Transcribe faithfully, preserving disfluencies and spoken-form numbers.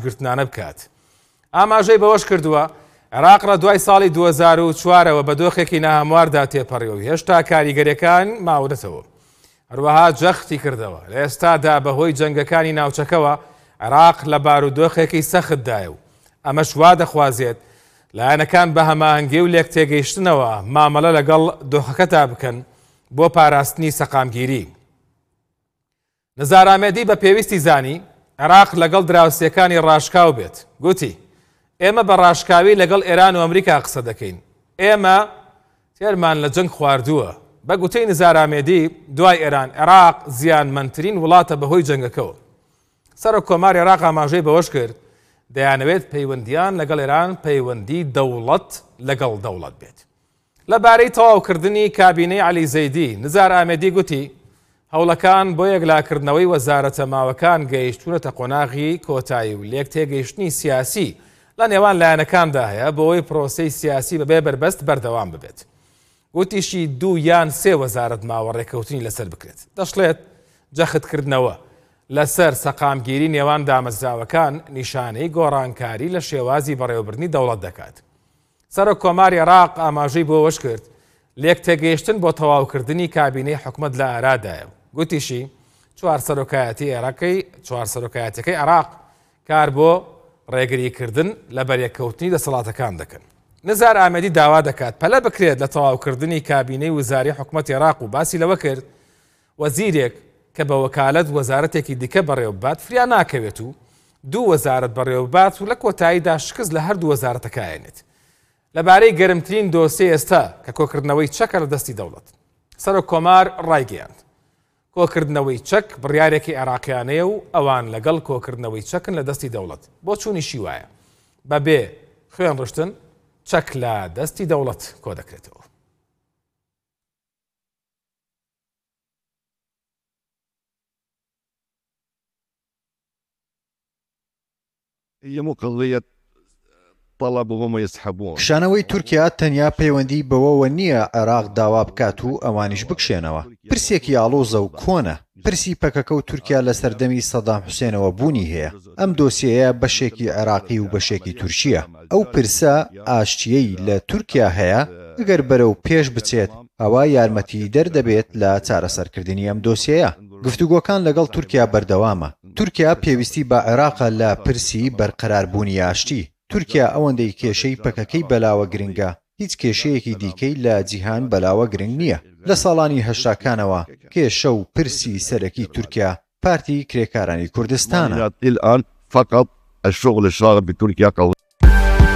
ئامۆژگرتنانە بکات. ئاماژەی بەوەش کردووە عێراق ڕە دوای ساڵی دوو هەزار و چوارەوە بە دۆخێکی ناهەمواردا تێپەڕیەوە و هێشتا کاریگەریەکان ماونەتەوە. هەروەها جەختی کردەوە لە ئێستادا بەهۆی جەنگەکانی ناوچەکەوە عێراق لە بارودۆخێکی سەختدایە و ئەمەش وا دەخوازێت لایەنەکان بە هەماهەنگی و لێک تێگەیشتنەوە مامەڵە لەگەڵ دۆخەکەتا بکەن بۆ پاراستنی سەقامگیری. نزار ئامێدی بە پێویستی زانی عێراق لەگەڵ دراوسێکانی ڕاشکاو بێت. گوتی ئێمە بە ڕاشکاوی لەگەڵ ئێران و ئەمریکا قسە دەکەین. ئێمە تێرمان لە جەنگ خواردووە. بە گوتەی نزار ئامێدی دوای ئێران عێراق زیانمەندترین وڵاتە بەهۆی جەنگەکەوە. سەرۆک کۆماری عێراق ئاماژەی بەوەش کرد دەیانەوێت پەیوەندیان لەگەڵ ئێران پەیوەندی دەوڵەت لەگەڵ دەوڵەت بێت. لەبارەی تەواوکردنی کابینەی عەلی زەیدی نزار ئامێدی گوتی هەوڵەکان بۆ یەکلاکردنەوەی وەزارەتە ماوەکان گەیشتوونەتە قۆناغی کۆتایی و لێک تێگەیشتنی سیاسی لە نێوان لایەنەکاندا هەیە بۆەوەی پرۆسەی سیاسی بەبێ بەربەست بەردەوام ببێت. گوتیشی دوو یان سێ وەزارەت ماوە ڕێکەوتنی لەسەر بکرێت. دەشڵێت جەختکردنەوە لەسەر سەقامگیری نێوان دامەزراوەکان نیشانەی گۆڕانکاری لە شێوازی بەڕێوەبردنی دەوڵەت دەکات. سەرۆک کۆماری عێراق ئاماژەی بۆ وەش کرد لێک تێگەیشتن بۆ تەواوکردنی کابینەی حکومەت لە ئارادایە. گوتیشی چوار سەرۆکایەتی عێراقی چوار سەرۆکایەتەکەی عێراق کار بۆ ڕێگریکردن لە بەریەکەوتنی دەسەڵاتەکان دەکەن. نزار ئامێدی داوا دەکات پەلە بکرێت لە تەواوکردنی کابینەی وزاری حکومەتی عێراق و باسی لەوە کرد وەزیرێک کە بە وەکالەت وەزارەتێکی دیکە بەڕێوەبات فریا ناکەوێت و دوو وەزارەت بەڕێوەبات و لە کۆتاییدا شکست لە هەردوو وەزارەتەکایەنێت. لەبارەی گەرمترین دۆسیە ئێستا کە کۆکردنەوەی چەکە لە دەستی دەوڵەت. سەرۆک کۆمار ڕایگەیاند کۆکردنەوەی چەک بڕیارێکی عێراقیانەیە و ئەوان لەگەڵ کۆکردنەوەی چەکن لە دەستی دەوڵەت. بۆ چوونیشی وایە بەبێ خوێن ڕشتن چەک لە دەستی دەوڵەت کۆ دەکرێتەوە. شانەوەی تورکیا تەنیا پەیوەندی بەوەوە نییە عێراق داوا بکات و ئەوانیش بکشێنەوە. پرسێکی ئاڵۆزە و کۆنە. پرسی پەکەکە و تورکیا لە سەردەمی سەدام حوسێنەوە بوونی هەیە. ئەم دۆسیەیە بەشێکی عێراقی و بەشێکی تورکیە. ئەو پرسە ئاشتیەی لە تورکیا هەیە ئەگەر بەرەو پێش بچێت ئەوە یارمەتی دەردەبێت لە چارەسەرکردنی ئەم دۆسیەیە. گفتوگۆکان لەگەڵ تورکیا بەردەوامە. تورکیا پێویستی بە عێراقە لە پرسی بەرقەراربوونی ئاشتی. تورکیا ئەوەندەی کێشەی پەکەکەی بەلاوە گرنگە هیچ کێشەیەکی دیکەی لە جیهان بەلاوە گرنگ نییە. لە ساڵانی هەشتاکانەوە کێشە و پرسی سەرەکی تورکیا پارتی کرێکارانی کوردستانە.